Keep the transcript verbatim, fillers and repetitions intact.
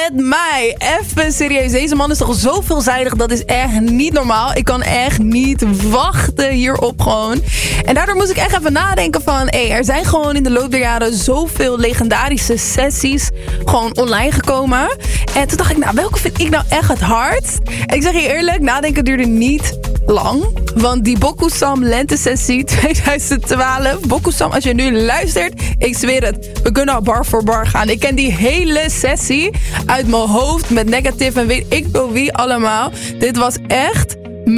met mij. Even serieus, deze man is toch zo veelzijdig. Dat is echt niet normaal. Ik kan echt niet wachten hierop gewoon. En daardoor moest ik echt even nadenken van... Hey, er zijn gewoon in de loop der jaren zoveel legendarische sessies gewoon online gekomen. En toen dacht ik, nou, welke vind ik nou echt het hardst? En ik zeg je eerlijk, nadenken duurde niet lang. Want die Bokusam lentesessie twintig twaalf... Bokusam, als je nu luistert, ik zweer het. We kunnen al bar voor bar gaan. Ik ken die hele sessie uit mijn hoofd met Negative en weet ik veel wie allemaal. Dit was echt